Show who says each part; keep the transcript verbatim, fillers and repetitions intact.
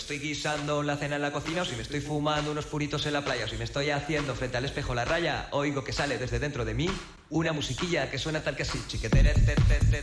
Speaker 1: estoy guisando la cena en la cocina, o si me estoy fumando unos puritos en la playa, o si me estoy haciendo frente al espejo la raya, oigo que sale desde dentro de mí una musiquilla que suena tal que así, chiquetere, te, te, te,